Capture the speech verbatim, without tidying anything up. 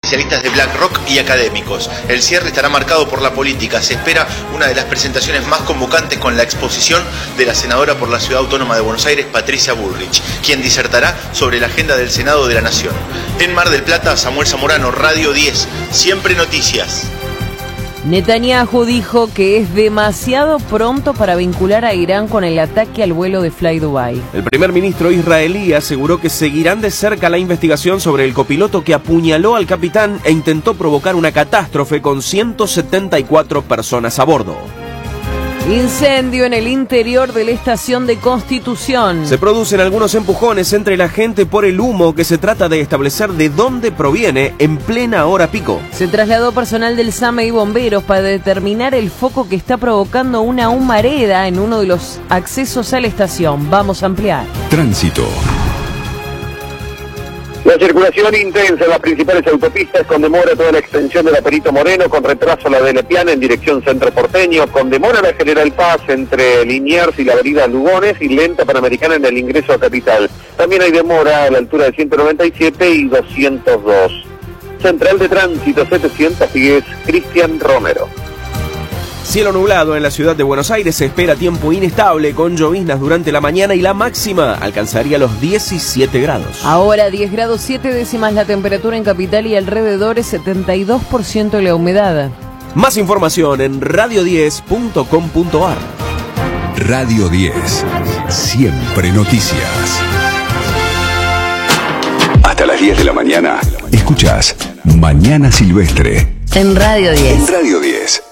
especialistas de BlackRock y académicos. El cierre estará marcado por la política. Se espera una de las presentaciones más convocantes con la exposición de la senadora por la Ciudad Autónoma de Buenos Aires, Patricia Bullrich, quien disertará sobre la agenda del Senado de la Nación. En Mar del Plata, Samuel Zamorano, Radio diez, siempre noticias. Netanyahu dijo que es demasiado pronto para vincular a Irán con el ataque al vuelo de Fly Dubai. El primer ministro israelí aseguró que seguirán de cerca la investigación sobre el copiloto que apuñaló al capitán e intentó provocar una catástrofe con ciento setenta y cuatro personas a bordo. Incendio en el interior de la estación de Constitución. Se producen algunos empujones entre la gente por el humo que se trata de establecer de dónde proviene en plena hora pico. Se trasladó personal del SAME y bomberos para determinar el foco que está provocando una humareda en uno de los accesos a la estación. Vamos a ampliar. Tránsito. La circulación intensa en las principales autopistas, con demora toda la extensión de la Perito Moreno, con retraso la de Lepiana en dirección centro porteño, con demora la General Paz entre Liniers y la avenida Lugones y lenta Panamericana en el ingreso a Capital. También hay demora a la altura de ciento noventa y siete y doscientos dos. Central de Tránsito setecientos diez, Cristian Romero. Cielo nublado en la ciudad de Buenos Aires, se espera tiempo inestable con lloviznas durante la mañana y la máxima alcanzaría los diecisiete grados. Ahora diez grados siete décimas la temperatura en Capital y alrededores, setenta y dos por ciento la humedad. Más información en radio diez punto com punto ar. Radio diez, siempre noticias. Hasta las diez de la mañana, escuchás Mañana Silvestre. En Radio diez. En Radio diez.